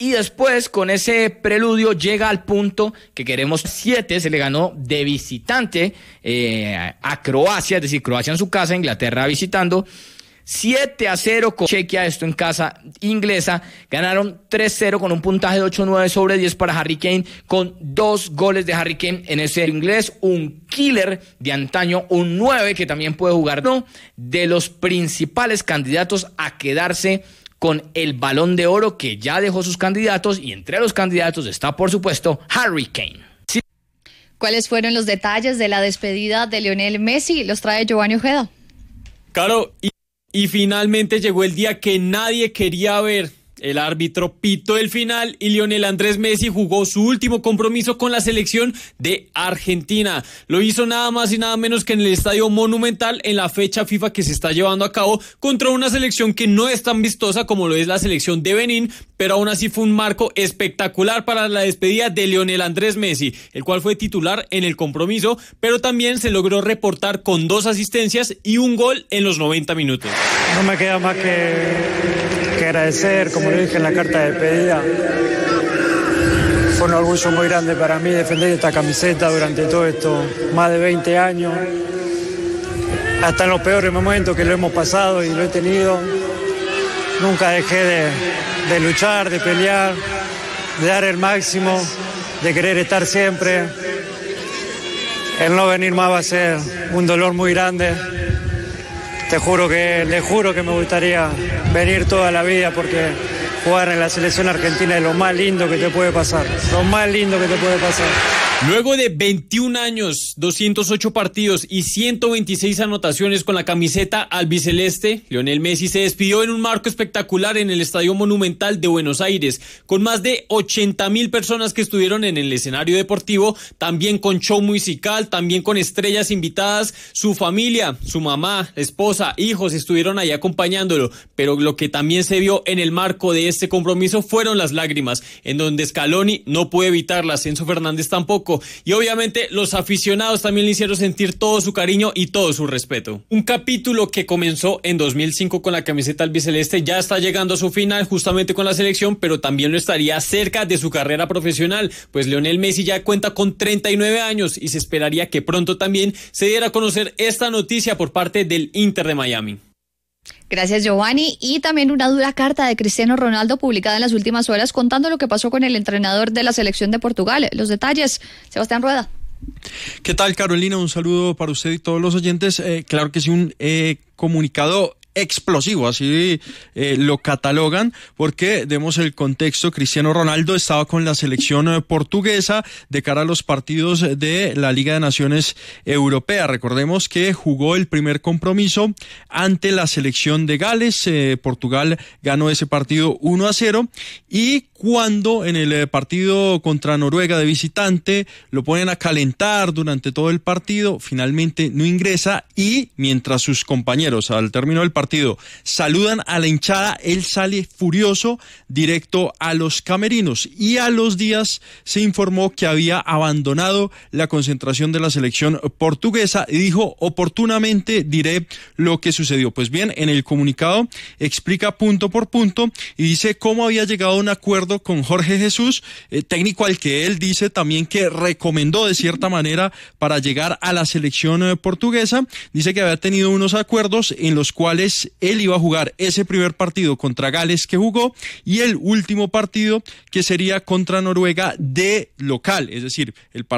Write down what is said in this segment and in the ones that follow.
Y después, con ese preludio, llega al punto que queremos 7, se le ganó de visitante a Croacia, es decir, Croacia en su casa, Inglaterra visitando, 7-0 con Chequia, esto en casa inglesa, ganaron 3-0 con un puntaje de 8.9 sobre 10 para Harry Kane, con 2 goles de Harry Kane en ese inglés, un killer de antaño, un 9 que también puede jugar, ¿no?, de los principales candidatos a quedarse con el Balón de Oro, que ya dejó sus candidatos, y entre los candidatos está, por supuesto, Harry Kane. Sí. ¿Cuáles fueron los detalles de la despedida de Lionel Messi? Los trae Giovanni Ojeda. Claro, y finalmente llegó el día que nadie quería ver. El árbitro pitó el final y Lionel Andrés Messi jugó su último compromiso con la selección de Argentina. Lo hizo nada más y nada menos que en el Estadio Monumental en la fecha FIFA que se está llevando a cabo contra una selección que no es tan vistosa como lo es la selección de Benín, pero aún así fue un marco espectacular para la despedida de Lionel Andrés Messi, el cual fue titular en el compromiso, pero también se logró reportar con 2 asistencias y un gol en los 90 minutos. No me queda más que agradecer, como lo dije en la carta de despedida. Fue un orgullo muy grande para mí defender esta camiseta durante todo esto, más de 20 años. Hasta en los peores momentos que lo hemos pasado y lo he tenido, nunca dejé de luchar, de pelear, de dar el máximo, de querer estar siempre. El no venir más va a ser un dolor muy grande. Le juro que me gustaría venir toda la vida, porque jugar en la selección argentina es lo más lindo que te puede pasar. Lo más lindo que te puede pasar. Luego de 21 años, 208 partidos y 126 anotaciones con la camiseta albiceleste, Lionel Messi se despidió en un marco espectacular en el Estadio Monumental de Buenos Aires, con más de 80.000 personas que estuvieron en el escenario deportivo, también con show musical, también con estrellas invitadas, su familia, su mamá, esposa, hijos estuvieron ahí acompañándolo, pero lo que también se vio en el marco de este compromiso fueron las lágrimas, en donde Scaloni no pudo evitarlas, Enzo Fernández tampoco. Y obviamente los aficionados también le hicieron sentir todo su cariño y todo su respeto. Un capítulo que comenzó en 2005 con la camiseta albiceleste ya está llegando a su final justamente con la selección, pero también lo estaría cerca de su carrera profesional, pues Lionel Messi ya cuenta con 39 años y se esperaría que pronto también se diera a conocer esta noticia por parte del Inter de Miami. Gracias, Giovanni. Y también una dura carta de Cristiano Ronaldo publicada en las últimas horas contando lo que pasó con el entrenador de la selección de Portugal. Los detalles, Sebastián Rueda. ¿Qué tal, Carolina? Un saludo para usted y todos los oyentes. Claro que sí, un comunicado explosivo, así lo catalogan, porque demos el contexto. Cristiano Ronaldo estaba con la selección portuguesa de cara a los partidos de la Liga de Naciones Europea. Recordemos que jugó el primer compromiso ante la selección de Gales. Portugal ganó ese partido 1-0 y cuando en el partido contra Noruega de visitante lo ponen a calentar durante todo el partido, finalmente no ingresa y mientras sus compañeros al término del partido saludan a la hinchada, él sale furioso directo a los camerinos y a los días se informó que había abandonado la concentración de la selección portuguesa y dijo: oportunamente diré lo que sucedió. Pues bien, en el comunicado explica punto por punto y dice cómo había llegado a un acuerdo con Jorge Jesús, técnico al que él dice también que recomendó de cierta manera para llegar a la selección portuguesa. Dice que había tenido unos acuerdos en los cuales él iba a jugar ese primer partido contra Gales que jugó y el último partido que sería contra Noruega de local, es decir,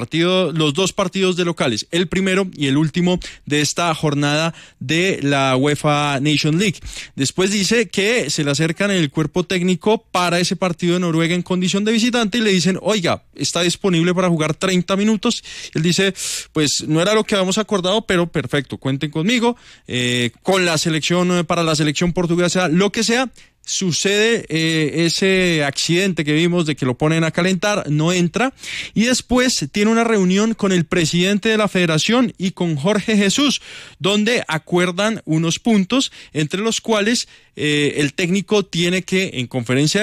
los 2 partidos de locales, el primero y el último de esta jornada de la UEFA Nation League. Después dice que se le acercan el cuerpo técnico para ese partido de Noruega en condición de visitante y le dicen: oiga, está disponible para jugar 30 minutos. Él dice: pues no era lo que habíamos acordado, pero perfecto, cuenten conmigo, con la selección, para la selección portuguesa, lo que sea. Sucede ese accidente que vimos de que lo ponen a calentar, no entra y después tiene una reunión con el presidente de la federación y con Jorge Jesús, donde acuerdan unos puntos entre los cuales el técnico tiene que, en conferencia